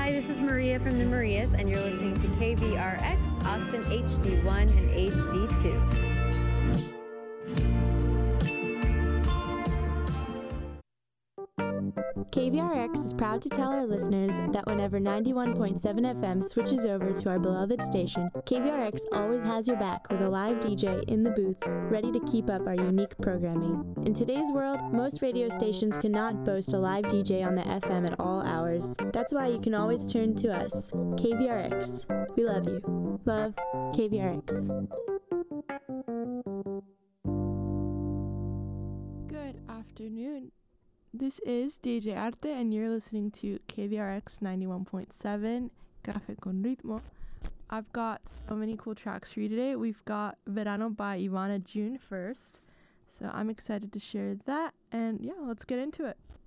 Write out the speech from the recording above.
Hi, this is Maria from the Marias, and you're listening to KVRX, Austin HD1 and HD2. KVRX is proud to tell our listeners that whenever 91.7 FM switches over to our beloved station, KVRX always has your back with a live DJ in the booth, ready to keep up our unique programming. In today's world, most radio stations cannot boast a live DJ on the FM at all hours. That's why you can always turn to us, KVRX. We love you. Love, KVRX. Good afternoon. This is DJ Arte, and you're listening to KVRX 91.7, Café con Ritmo. I've got so many cool tracks for you today. We've got Verano by Ivana June first, so I'm excited to share that, and yeah, let's get into it.